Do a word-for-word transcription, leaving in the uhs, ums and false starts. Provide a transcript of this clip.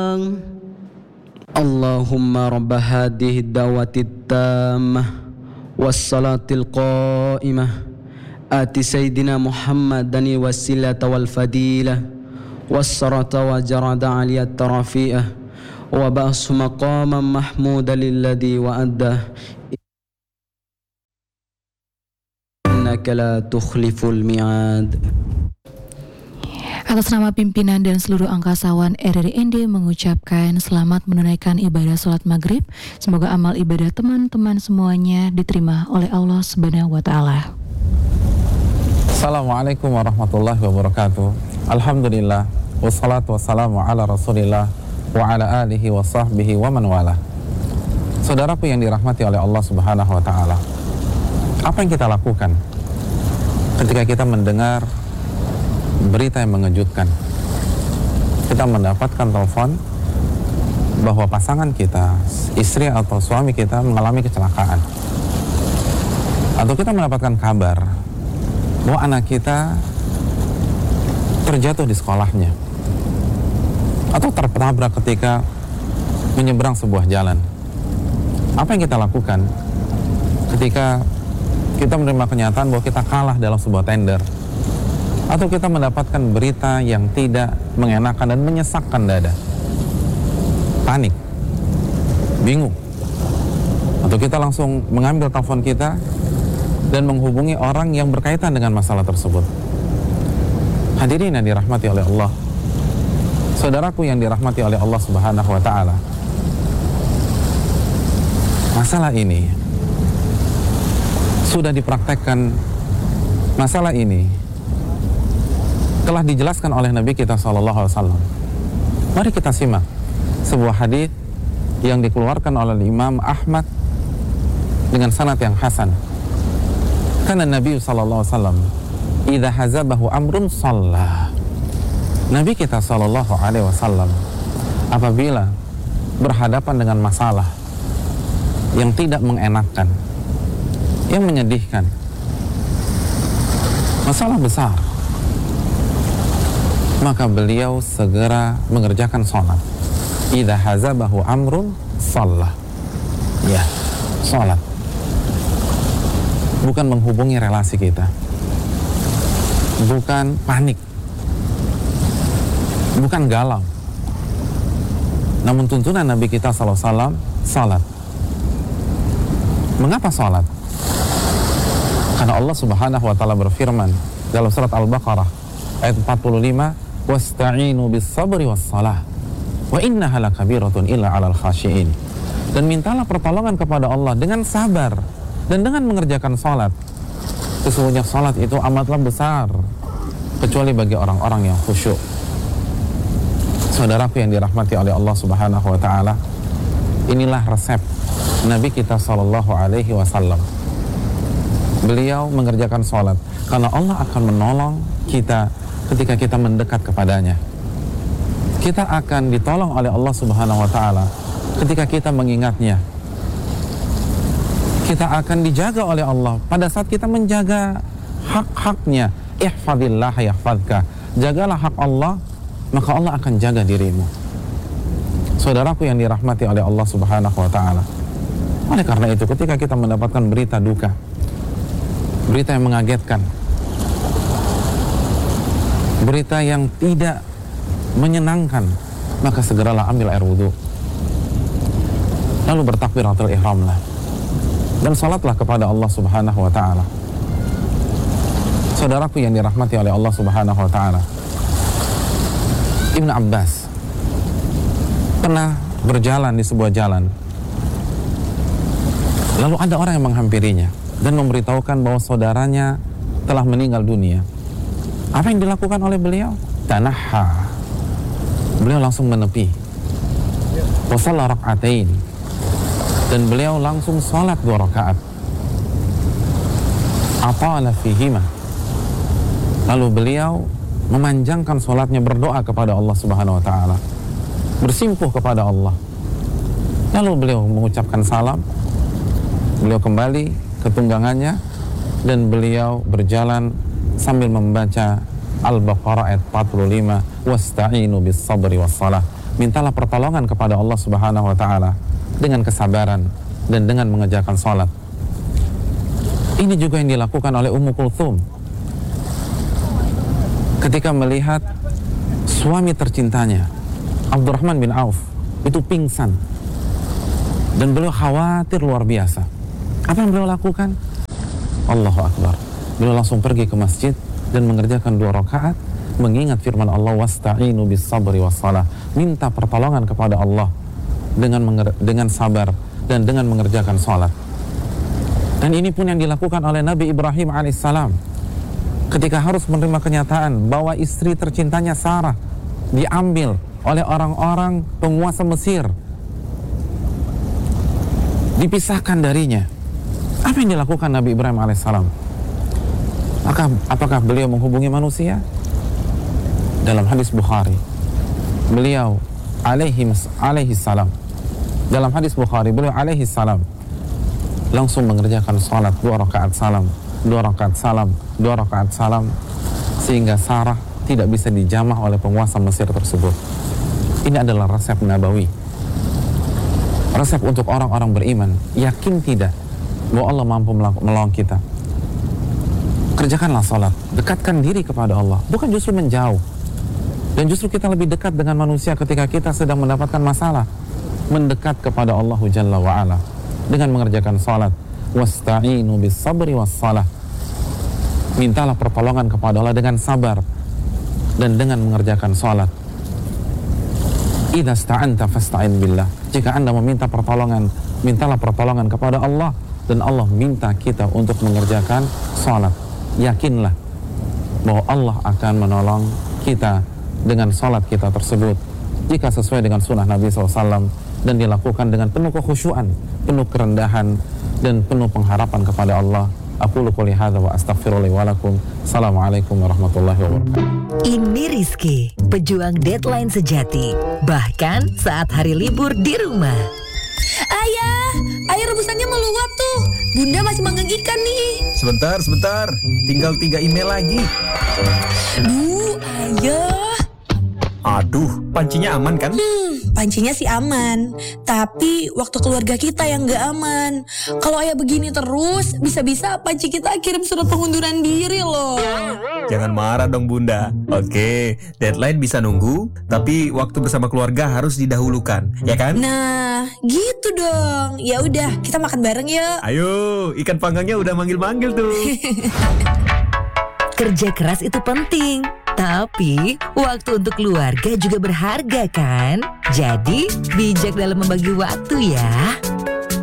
Allahumma rabb hadhihi ad-da'wati at-tammah was-salatil qa'imah ati sayyidina Muhammadan wasilata wal fadilah was-sarata wa jarada aliyat tarafi'ah wa ba'su maqaman mahmuda lilladhi wa'addah innaka la tukhliful mi'ad. Atas nama pimpinan dan seluruh angkasawan R R I N D mengucapkan selamat menunaikan ibadah sholat maghrib. Semoga amal ibadah teman-teman semuanya diterima oleh Allah Subhanahu wa Ta'ala. Assalamualaikum warahmatullahi wabarakatuh. Alhamdulillah, wassalatu wassalamu ala rasulillah wa ala alihi wa sahbihi wa man wala. Saudaraku yang dirahmati oleh Allah Subhanahu wa Ta'ala, apa yang kita lakukan ketika kita mendengar berita yang mengejutkan? Kita mendapatkan telepon bahwa pasangan kita, istri atau suami kita mengalami kecelakaan, atau kita mendapatkan kabar bahwa anak kita terjatuh di sekolahnya atau tertabrak ketika menyeberang sebuah jalan. Apa yang kita lakukan ketika kita menerima kenyataan bahwa kita kalah dalam sebuah tender, atau kita mendapatkan berita yang tidak mengenakan dan menyesakkan dada? Panik, bingung, atau kita langsung mengambil telepon kita dan menghubungi orang yang berkaitan dengan masalah tersebut. Hadirin yang dirahmati oleh Allah, saudaraku yang dirahmati oleh Allah Subhanahu wa Ta'ala, masalah ini sudah dipraktekkan. Masalah ini telah dijelaskan oleh Nabi kita Sallallahu Alaihi Wasallam. Mari kita simak sebuah hadis yang dikeluarkan oleh Imam Ahmad dengan sanad yang hasan. Karena Nabi Sallallahu Alaihi Wasallam idza hazabahu amrun shalla. Nabi kita Sallallahu Alaihi Wasallam apabila berhadapan dengan masalah yang tidak mengenakan, yang menyedihkan, masalah besar, maka beliau segera mengerjakan sholat. Idza hazabahu amrun shalla. Ya, sholat. Bukan menghubungi relasi kita, bukan panik, bukan galau, namun tuntunan Nabi kita sallallahu alaihi wasallam salat. Mengapa salat? Karena Allah Subhanahu wa Ta'ala berfirman dalam surat Al-Baqarah ayat empat puluh lima, wasta'inu bis sabri was salah wa innaha lakabiratun illa 'alal khashiin. Dan mintalah pertolongan kepada Allah dengan sabar dan dengan mengerjakan salat. Sesungguhnya salat itu amatlah besar kecuali bagi orang-orang yang khusyuk. Saudaraku yang dirahmati oleh Allah Subhanahu wa Ta'ala, inilah resep Nabi kita sallallahu alaihi wasallam. Beliau mengerjakan salat karena Allah akan menolong kita ketika kita mendekat kepadanya. Kita akan ditolong oleh Allah Subhanahu wa Ta'ala ketika kita mengingatnya. Kita akan dijaga oleh Allah pada saat kita menjaga hak-haknya. Ihfadillah yahfadka. Jagalah hak Allah, maka Allah akan jaga dirimu. Saudaraku yang dirahmati oleh Allah Subhanahu wa Ta'ala, oleh karena itu ketika kita mendapatkan berita duka, berita yang mengagetkan, berita yang tidak menyenangkan, maka segeralah ambil air wudhu, lalu bertakbiratul ihramlah dan salatlah kepada Allah Subhanahu wa Ta'ala. Saudaraku yang dirahmati oleh Allah Subhanahu wa Ta'ala, Ibnu Abbas pernah berjalan di sebuah jalan, lalu ada orang yang menghampirinya dan memberitahukan bahwa saudaranya telah meninggal dunia. Apa yang dilakukan oleh beliau? Tanaha. Beliau langsung menepi. Wa shalla rak'atain. Dan beliau langsung salat dua rakaat. Atala fihima. Lalu beliau memanjangkan salatnya, berdoa kepada Allah Subhanahu wa Ta'ala, bersimpuh kepada Allah. Lalu beliau mengucapkan salam, beliau kembali ke tunggangannya, dan beliau berjalan sambil membaca Al-Baqarah ayat empat puluh lima, wasta'inu bis sabri was salah. mintalah pertolongan kepada Allah Subhanahu wa taala dengan kesabaran dan dengan mengerjakan salat. Ini juga yang dilakukan oleh Ummu Kulthum ketika melihat suami tercintanya Abdurrahman bin Auf itu pingsan dan beliau khawatir luar biasa. Apa yang beliau lakukan? Allahu Akbar. Beliau langsung pergi ke masjid dan mengerjakan dua rakaat, mengingat firman Allah, wasta'inu bis sabri wassalah, minta pertolongan kepada Allah dengan menger- dengan sabar dan dengan mengerjakan salat. Dan ini pun yang dilakukan oleh Nabi Ibrahim alaihissalam ketika harus menerima kenyataan bahwa istri tercintanya Sarah diambil oleh orang-orang penguasa Mesir, dipisahkan darinya. Apa yang dilakukan Nabi Ibrahim alaihissalam? Maka apakah beliau menghubungi manusia? Dalam hadis Bukhari, beliau alaihi alaihi salam, dalam hadis Bukhari beliau alaihi salam langsung mengerjakan salat dua rakaat salam, dua rakaat salam, dua rakaat salam, sehingga Sarah tidak bisa dijamah oleh penguasa Mesir tersebut. Ini adalah resep nabawi, resep untuk orang-orang beriman. Yakin tidak bahwa Allah mampu menolong kita? Kerjakanlah salat, dekatkan diri kepada Allah, bukan justru menjauh. Dan justru kita lebih dekat dengan manusia ketika kita sedang mendapatkan masalah. Mendekat kepada Allah Jalla wa'ala dengan mengerjakan salat. Wasta'inu bis sabri wassalah, mintalah pertolongan kepada Allah dengan sabar dan dengan mengerjakan salat. Idza sta'anta fasta'in billah, jika anda meminta pertolongan, mintalah pertolongan kepada Allah, dan Allah minta kita untuk mengerjakan salat. Yakinlah bahwa Allah akan menolong kita dengan salat kita tersebut jika sesuai dengan sunnah Nabi shallallahu alaihi wasallam dan dilakukan dengan penuh kekhusyuan, penuh kerendahan, dan penuh pengharapan kepada Allah. Aku qouli hadza wa astaghfirullah wa lakum. Assalamualaikum warahmatullahi wabarakatuh. Ini Rizky, pejuang deadline sejati, bahkan saat hari libur di rumah. Ayah, air rebusannya meluap tuh. Bunda masih menggigitkan nih. Sebentar, sebentar. Tinggal tiga email lagi. Bu, ayah. Aduh, pancinya aman kan? Hmm, pancinya sih aman. Tapi waktu keluarga kita yang gak aman. Kalau ayah begini terus, bisa-bisa panci kita kirim surat pengunduran diri loh. Jangan marah dong Bunda. Oke, deadline bisa nunggu, tapi waktu bersama keluarga harus didahulukan, ya kan? Nah, gitu dong. Ya udah, kita makan bareng yuk. Ayo, ikan panggangnya udah manggil-manggil tuh. Kerja keras itu penting, tapi waktu untuk keluarga juga berharga kan? Jadi bijak dalam membagi waktu ya.